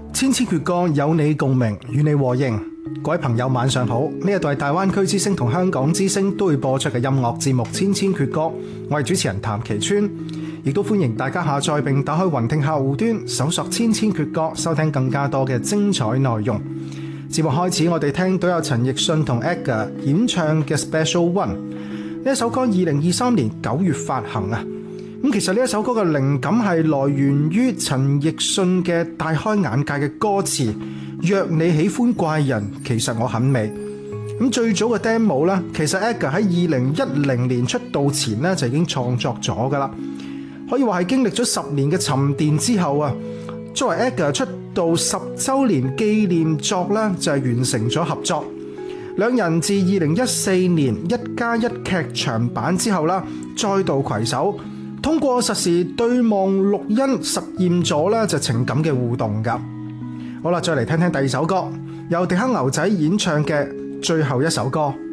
千千闕歌有你共鳴，與你和應。各位朋友晚上好，呢一度係大灣區之聲同香港之聲都會播出嘅音樂節目《千千闕歌》，我係主持人譚其川，亦都歡迎大家下載並打開雲聽客戶端，搜索《千千闕歌》，收聽更加多嘅精彩內容。節目開始，我哋聽到有陳奕迅同 Edgar 演唱嘅 Special One， 呢一首歌2023年9月發行啊。咁其實呢一首歌嘅靈感係來源於陳奕迅嘅大開眼界嘅歌詞，若你喜歡怪人，其實我很美。咁最早嘅 demo 咧，其實 Edgar 喺2010年出道前咧就已經創作咗噶啦，可以話係經歷咗10年嘅沉澱之後啊，作為 Edgar 出道10週年紀念作咧就係完成咗合作。兩人自2014年1+1劇場版之後啦，再度攜手。通過實時對望錄音實驗咗咧就情感嘅互動噶。好啦，再嚟聽聽第二首歌，由迪克牛仔演唱嘅最後一首歌。